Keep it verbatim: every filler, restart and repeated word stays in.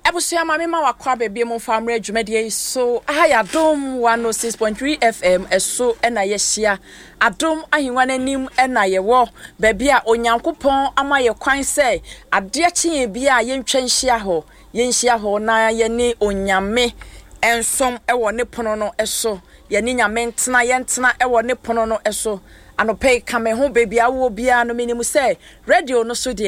Ebusia mama ma wakwa bebie mo famre adwumadie so aha Adom one oh six point three F M eso ena ye hia Adom ahinwa nanim ena ye wo bebia a onyankopon ama ye kwan se ade akye bia ye ntwa nhia ho ye nhia ho na ye ne onyame ensom ewo ne pono no eso ye ne nyame ntena ye ntena ewo ne pono no eso anope kame ho bebia wo bia no minimu se radio no so de